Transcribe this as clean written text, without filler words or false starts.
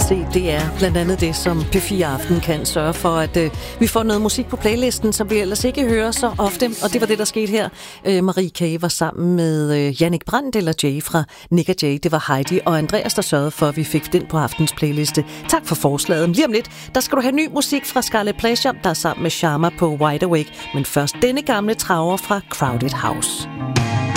Se, det er blandt andet det, som P4 Aften kan sørge for, at vi får noget musik på playlisten, som vi ellers ikke hører så ofte. Og det var det, der skete her. Marie K. var sammen med Jannik Brandt eller Jay fra Nick & Jay. Det var Heidi og Andreas, der sørgede for, at vi fik den på aftens playliste. Tak for forslaget. Lige om lidt, der skal du have ny musik fra Scarlet Pleasure, der er sammen med Sharma på Wide Awake. Men først denne gamle traver fra Crowded House.